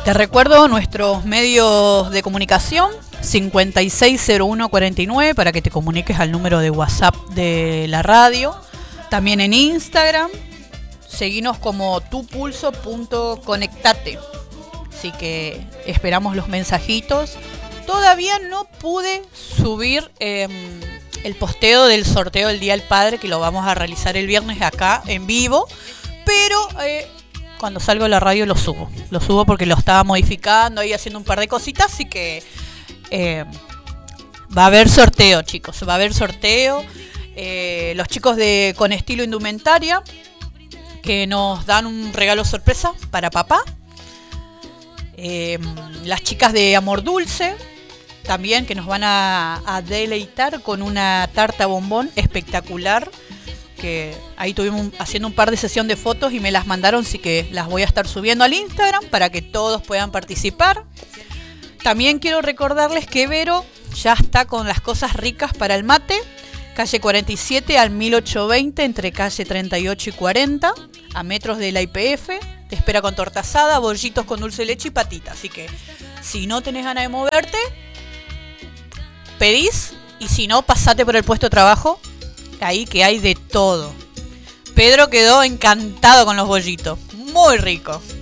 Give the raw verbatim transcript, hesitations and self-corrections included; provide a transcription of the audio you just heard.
Te recuerdo nuestros medios de comunicación, cincuenta y seis cero uno cuarenta y nueve, para que te comuniques al número de WhatsApp de la radio. También en Instagram, seguinos como tupulso punto conectate. Así que esperamos los mensajitos. Todavía no pude subir eh, el posteo del sorteo del Día del Padre, que lo vamos a realizar el viernes acá en vivo, pero eh, cuando salgo de la radio lo subo. Lo subo porque lo estaba modificando ahí, haciendo un par de cositas, así que eh, va a haber sorteo, chicos, va a haber sorteo. Eh, los chicos de Con Estilo Indumentaria, que nos dan un regalo sorpresa para papá. Eh, las chicas de Amor Dulce, también, que nos van a, a deleitar con una tarta bombón espectacular, que ahí estuvimos haciendo un par de sesión de fotos y me las mandaron, así que las voy a estar subiendo al Instagram para que todos puedan participar. También quiero recordarles que Vero ya está con las cosas ricas para el mate, calle cuarenta y siete al mil ochocientos veinte, entre calle treinta y ocho y cuarenta, a metros de la I P F. Te espera con torta asada, bollitos con dulce de leche y patita. Así que si no tenés ganas de moverte, pedís, y si no, pasate por el puesto de trabajo, ahí que hay de todo. Pedro quedó encantado con los bollitos, muy ricos.